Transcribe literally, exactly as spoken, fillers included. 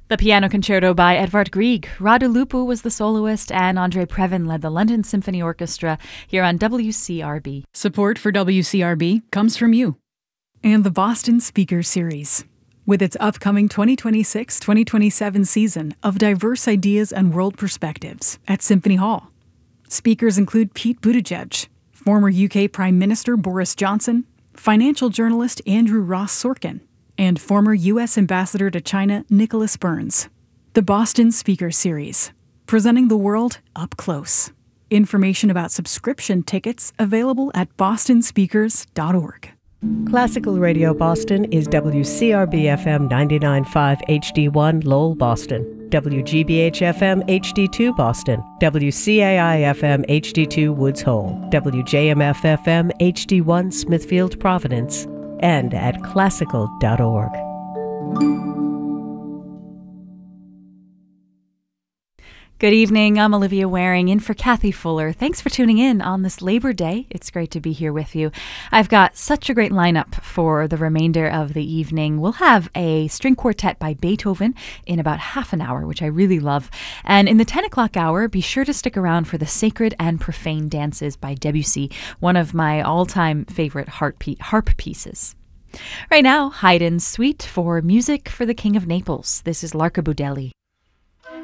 The Piano Concerto by Edvard Grieg. Radu Lupu was the soloist, and Andre Previn led the London Symphony Orchestra here on W C R B. Support for W C R B comes from you. And the Boston Speaker Series, with its upcoming twenty twenty-six twenty twenty-seven season of diverse ideas and world perspectives at Symphony Hall. Speakers include Pete Buttigieg, former U K Prime Minister Boris Johnson, financial journalist Andrew Ross Sorkin, and former U S Ambassador to China Nicholas Burns. The Boston Speaker Series, presenting the world up close. Information about subscription tickets available at boston speakers dot org. Classical Radio Boston is W C R B F M ninety-nine point five H D one Lowell, Boston, W G B H F M H D two Boston, W C A I F M H D two Woods Hole, W J M F F M H D one Smithfield, Providence, and at classical dot org. Good evening, I'm Olivia Waring in for Kathy Fuller. Thanks for tuning in on this Labor Day. It's great to be here with you. I've got such a great lineup for the remainder of the evening. We'll have a string quartet by Beethoven in about half an hour, which I really love. And in the ten o'clock hour, be sure to stick around for the Sacred and Profane Dances by Debussy, one of my all-time favorite harp pieces. Right now, Haydn's Suite for Music for the King of Naples. This is Larka Budelli.